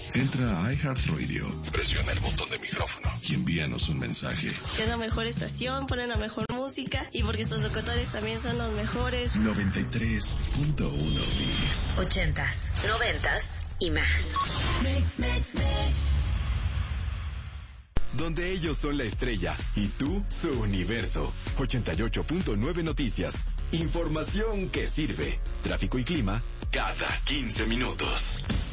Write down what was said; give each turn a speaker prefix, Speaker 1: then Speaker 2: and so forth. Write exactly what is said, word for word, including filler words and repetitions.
Speaker 1: Entra a iHeartRadio, presiona el botón de micrófono y envíanos un mensaje.
Speaker 2: Es la mejor estación, ponen la mejor música y porque sus locutores también son los mejores.
Speaker 1: noventa y tres punto uno Mix.
Speaker 3: Ochentas, noventas y más.
Speaker 4: Mix, mix, mix.
Speaker 5: Donde ellos son la estrella y tú su universo. ochenta y ocho punto nueve Noticias. Información que sirve. Tráfico y clima cada quince minutos.